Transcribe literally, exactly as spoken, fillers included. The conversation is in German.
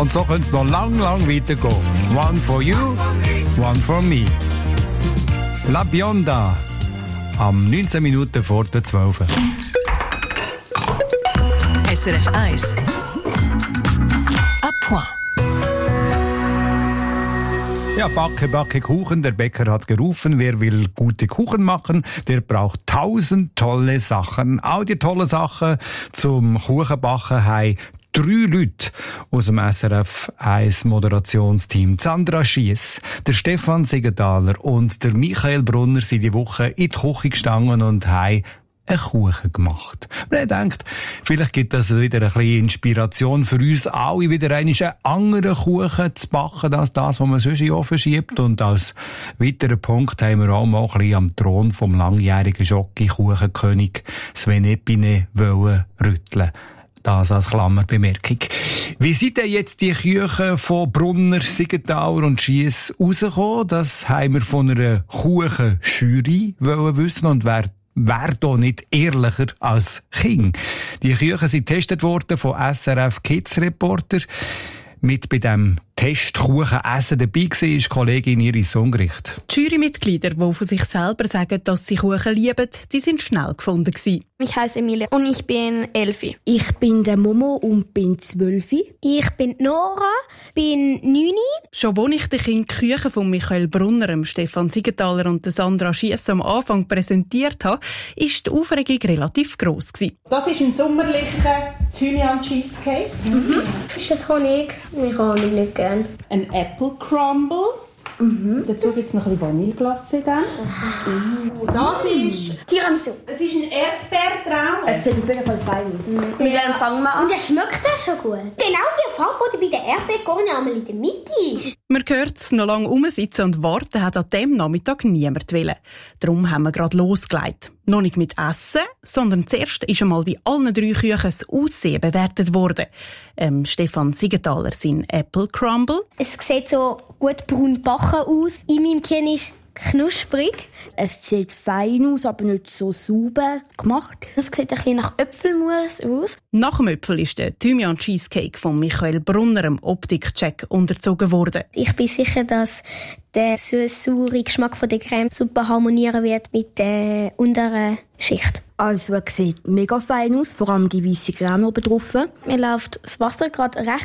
Und so könnte es noch lang, lang weitergehen. One for you, one for me. La Bionda, am neunzehn Minuten vor der zwölf. S R F eins. À point. Ja, backe, backe Kuchen. Der Bäcker hat gerufen, wer will gute Kuchen machen, der braucht tausend tolle Sachen. All die tollen Sachen zum Kuchenbacken haben drei Leute aus dem S R F eins Moderationsteam. Sandra Schiess, der Stefan Siegenthaler und der Michael Brunner sind die Woche in die Küche gestanden und haben einen Kuchen gemacht. Man denkt, vielleicht gibt das wieder ein bisschen Inspiration für uns alle, wieder einen anderen Kuchen zu backen als das, was man sonst in den Ofen schiebt. Und als weiterer Punkt haben wir auch mal ein bisschen am Thron vom langjährigen Schoki-Kuchenkönig Sven Epine wollen rütteln. Das als Klammerbemerkung. Wie sind denn jetzt die Küchen von Brunner, Siegenthaler und Schiess rausgekommen? Das haben wir von einer Kuchenjury wollen wissen und wer Wer da nicht ehrlicher als King? Die Küchen sind getestet worden von S R F Kids Reporter. Mit bei dem Test Kuchen essen dabei war, ist Kollegin Iris Ungericht. Die Jurymitglieder, die von sich selber sagen, dass sie Kuchen lieben, die sind schnell gefunden gewesen. Ich heiße Emilia und ich bin elf. Ich bin der Momo und bin zwölf. Ich bin Nora, bin neun. Schon als ich den Kindern die Küche von Michael Brunner, Stefan Siegenthaler und Sandra Schiess am Anfang präsentiert habe, war die Aufregung relativ gross gewesen. Das ist ein sommerlicher Thymian-Cheesecake. Mhm. Ist das Honig? Ich habe Honig nicht gern. Ein Apple Crumble. Mhm. Dazu gibt es noch ein bisschen Vanilleglace. Mhm. Das ist Tiramisu. Es ist ein Erdbeertraum. Es sieht auf jeden Fall fein aus. Mhm. Mit wem fangen wir an? Und der schmeckt das schon gut. Genau die Farbe, die bei der Erdbeerkorne einmal in der Mitte ist. Man hört es, noch lange rumsitzen und warten hat an diesem Nachmittag niemand wollen. Darum haben wir gerade losgelegt. Noch nicht mit Essen, sondern zuerst ist einmal bei allen drei Küchen das Aussehen bewertet worden. Ähm, Stefan Siegenthaler sein Apple Crumble. Es sieht so gut braun gebacken aus. In meinem Kinn ist knusprig. Es sieht fein aus, aber nicht so sauber gemacht. Es sieht ein bisschen nach Äpfelmus aus. Nach dem Äpfel ist der Thymian-Cheesecake von Michael Brunner im Optikcheck unterzogen worden. Ich bin sicher, dass der süß-saure Geschmack von der Creme super harmonieren wird mit der unteren Schicht. Also es sieht mega fein aus, vor allem die weisse Creme oben drauf. Mir läuft das Wasser gerade recht